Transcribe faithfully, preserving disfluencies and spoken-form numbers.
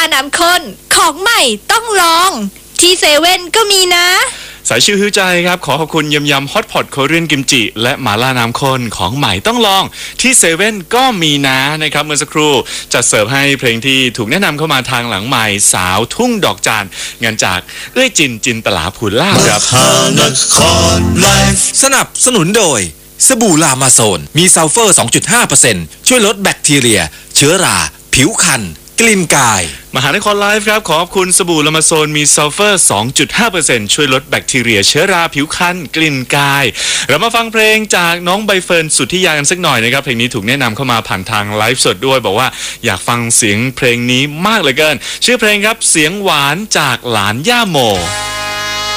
น้ำข้นของใหม่ต้องลองที่เซเว่นก็มีนะสายชิวหิวใจครับขอขอบคุณยำยำฮอตพอตโคเรียนกิมจิและหม่าล่าน้ำข้นของใหม่ต้องลองที่เซเว่นก็มีนะนะครับเมื่อสักครู่จัดเสิร์ฟให้เพลงที่ถูกแนะนำเข้ามาทางหลังใหม่สาวทุ่งดอกจานงานจากเอ้ยจินจินตลาภูลาภครับสนับสนุนโดยสบู่ลามาโซนมีซัลเฟอร์ สองจุดห้าเปอร์เซ็นต์ ช่วยลดแบคทีเรียเชื้อราผิวคันกลิ่นกายมหานครไลฟ์ครับขอบคุณสบู่ลามาโซนมีซัลเฟอร์ สองจุดห้าเปอร์เซ็นต์ ช่วยลดแบคทีเรียเชื้อราผิวคันกลิ่นกายเรามาฟังเพลงจากน้องใบเฟิร์นสุทธิยากันสักหน่อยนะครับเพลงนี้ถูกแนะนำเข้ามาผ่านทางไลฟ์สดด้วยบอกว่าอยากฟังเสียงเพลงนี้มากเหลือเกินชื่อเพลงครับเสียงหวานจากหลานย่าโม